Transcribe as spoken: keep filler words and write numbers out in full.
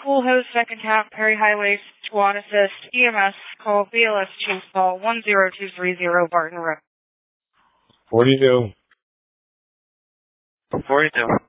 Cool Hose, second tap, Perry Highway, SWAT assist, E M S, call B L S Chief Call one zero two three zero Barton Road. forty-two. forty-two.